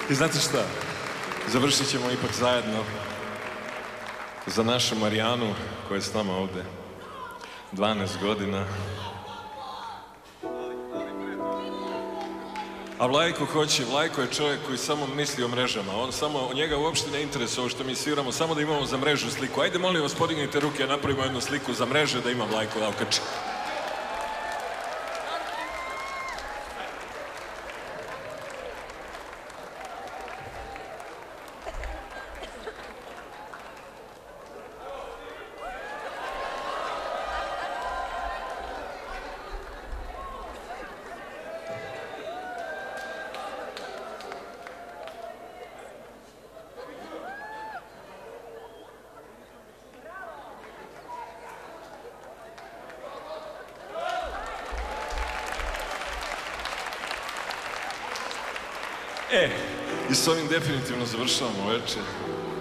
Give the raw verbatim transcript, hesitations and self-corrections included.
I znate šta? Završit ćemo ipak zajedno za našu Marijanu koja je s nama ovde dvanaest godina. A Vlajko hoće, Vlajko je čovjek koji samo misli o mrežama. On samo, njega uopšte ne interesuje ovo što mi sviramo, samo da imamo za mrežu sliku. Ajde, molim vas, podignite ruke, napravimo jednu sliku za mreže da ima Vlajko da okači. E, i s ovim definitivno završavamo večer.